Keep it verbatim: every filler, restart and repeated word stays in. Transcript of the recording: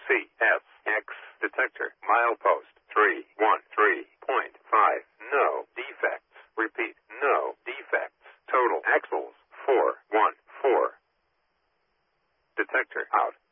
C S X detector. Milepost three one three point five. No defects. Repeat, no defects. Total axles four one four. Detector out.